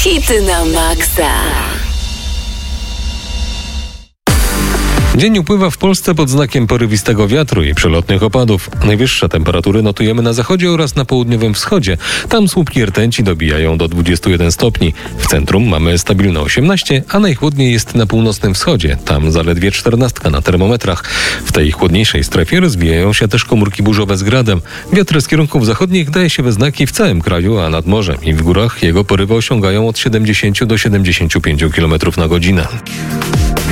Hity na maksa. Dzień upływa w Polsce pod znakiem porywistego wiatru i przelotnych opadów. Najwyższe temperatury notujemy na zachodzie oraz na południowym wschodzie. Tam słupki rtęci dobijają do 21 stopni. W centrum mamy stabilne 18, a najchłodniej jest na północnym wschodzie. Tam zaledwie 14 na termometrach. W tej chłodniejszej strefie rozwijają się też komórki burzowe z gradem. Wiatr z kierunków zachodnich daje się we znaki w całym kraju, a nad morzem i w górach jego porywy osiągają od 70 do 75 km na godzinę.